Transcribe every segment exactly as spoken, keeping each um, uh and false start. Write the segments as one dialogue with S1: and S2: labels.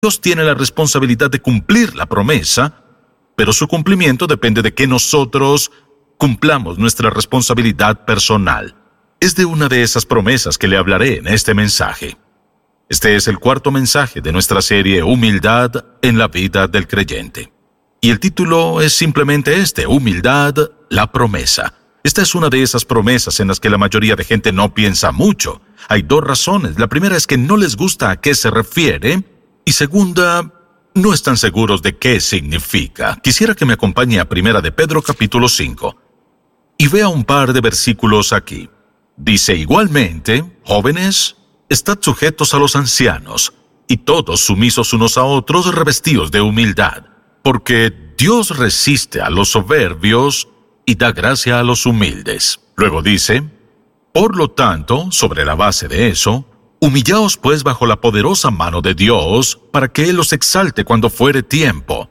S1: Dios tiene la responsabilidad de cumplir la promesa, pero su cumplimiento depende de que nosotros cumplamos nuestra responsabilidad personal. Es de una de esas promesas que le hablaré en este mensaje. Este es el cuarto mensaje de nuestra serie Humildad en la vida del creyente. Y el título es simplemente este: Humildad, la promesa. Esta es una de esas promesas en las que la mayoría de gente no piensa mucho. Hay dos razones. La primera es que no les gusta a qué se refiere, y segunda, no están seguros de qué significa. Quisiera que me acompañe a Primera de Pedro capítulo cinco. Y vea un par de versículos aquí. Dice: igualmente, jóvenes, estad sujetos a los ancianos, y todos sumisos unos a otros, revestidos de humildad, porque Dios resiste a los soberbios y da gracia a los humildes. Luego dice: por lo tanto, sobre la base de eso, humillaos pues bajo la poderosa mano de Dios, para que Él os exalte cuando fuere tiempo,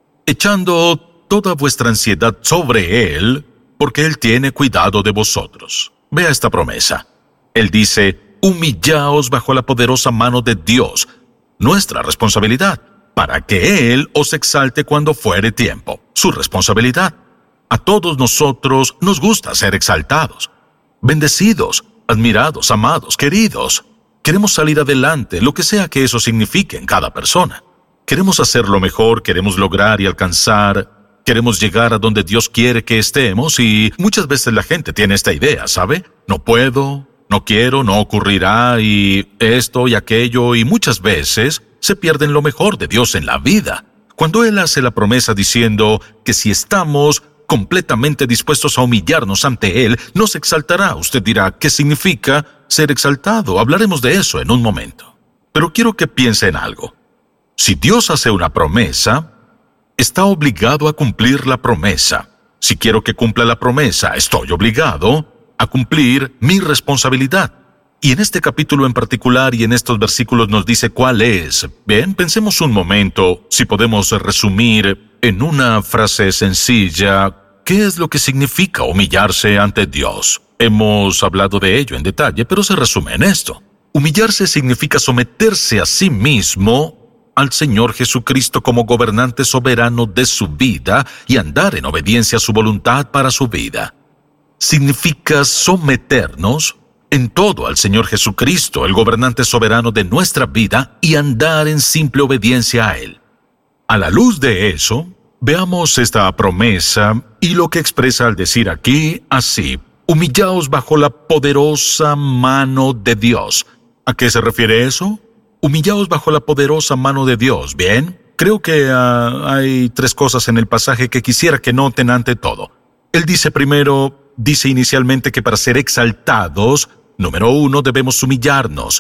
S1: echando toda vuestra ansiedad sobre Él, porque Él tiene cuidado de vosotros. Vea esta promesa. Él dice: humillaos bajo la poderosa mano de Dios, nuestra responsabilidad, para que Él os exalte cuando fuere tiempo. Su responsabilidad. A todos nosotros nos gusta ser exaltados, bendecidos, admirados, amados, queridos. Queremos salir adelante, lo que sea que eso signifique en cada persona. Queremos hacer lo mejor, queremos lograr y alcanzar, queremos llegar a donde Dios quiere que estemos, y muchas veces la gente tiene esta idea, ¿sabe? No puedo, no quiero, no ocurrirá, y esto y aquello, y muchas veces se pierden lo mejor de Dios en la vida. Cuando Él hace la promesa diciendo que si estamos completamente dispuestos a humillarnos ante Él, nos exaltará. Usted dirá: ¿qué significa ser exaltado? Hablaremos de eso en un momento. Pero quiero que piense en algo. Si Dios hace una promesa, está obligado a cumplir la promesa. Si quiero que cumpla la promesa, estoy obligado a cumplir mi responsabilidad. Y en este capítulo en particular y en estos versículos nos dice cuál es. Bien, pensemos un momento, si podemos resumir en una frase sencilla, ¿qué es lo que significa humillarse ante Dios? Hemos hablado de ello en detalle, pero se resume en esto. Humillarse significa someterse a sí mismo al Señor Jesucristo como gobernante soberano de su vida y andar en obediencia a su voluntad para su vida. Significa someternos en todo al Señor Jesucristo, el gobernante soberano de nuestra vida, y andar en simple obediencia a Él. A la luz de eso, veamos esta promesa y lo que expresa al decir aquí así: humillaos bajo la poderosa mano de Dios. ¿A qué se refiere eso? Humillaos bajo la poderosa mano de Dios. Bien, creo que uh, hay tres cosas en el pasaje que quisiera que noten ante todo. Él dice primero, dice inicialmente que para ser exaltados, número uno, debemos humillarnos.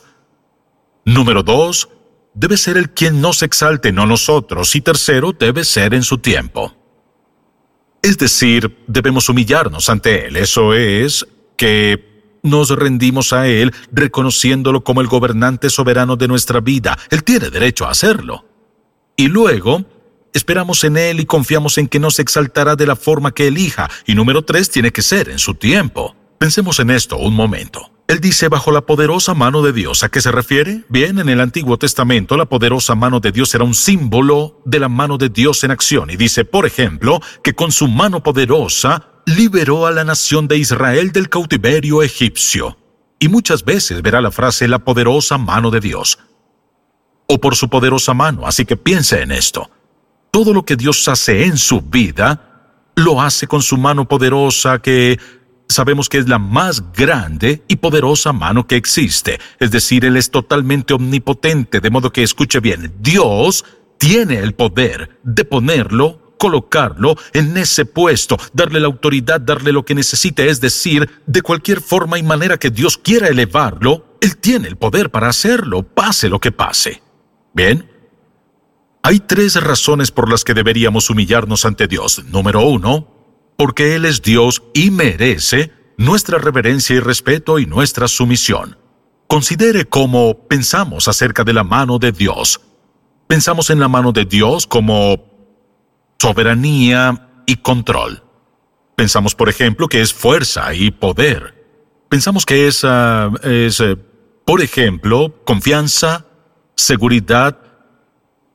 S1: Número dos, debe ser Él quien nos exalte, no nosotros. Y tercero, debe ser en su tiempo. Es decir, debemos humillarnos ante Él. Eso es que nos rendimos a Él reconociéndolo como el gobernante soberano de nuestra vida. Él tiene derecho a hacerlo. Y luego, esperamos en Él y confiamos en que nos exaltará de la forma que elija. Y número tres, tiene que ser en su tiempo. Pensemos en esto un momento. Él dice bajo la poderosa mano de Dios. ¿A qué se refiere? Bien, en el Antiguo Testamento la poderosa mano de Dios era un símbolo de la mano de Dios en acción. Y dice, por ejemplo, que con su mano poderosa liberó a la nación de Israel del cautiverio egipcio. Y muchas veces verá la frase la poderosa mano de Dios, o por su poderosa mano. Así que piense en esto. Todo lo que Dios hace en su vida, lo hace con su mano poderosa, que sabemos que es la más grande y poderosa mano que existe. Es decir, Él es totalmente omnipotente, de modo que, escuche bien, Dios tiene el poder de ponerlo, colocarlo en ese puesto, darle la autoridad, darle lo que necesite. Es decir, de cualquier forma y manera que Dios quiera elevarlo, Él tiene el poder para hacerlo, pase lo que pase. Bien, hay tres razones por las que deberíamos humillarnos ante Dios. Número uno, porque Él es Dios y merece nuestra reverencia y respeto y nuestra sumisión. Considere cómo pensamos acerca de la mano de Dios. Pensamos en la mano de Dios como soberanía y control. Pensamos, por ejemplo, que es fuerza y poder. Pensamos que es, uh, es uh, por ejemplo, confianza, seguridad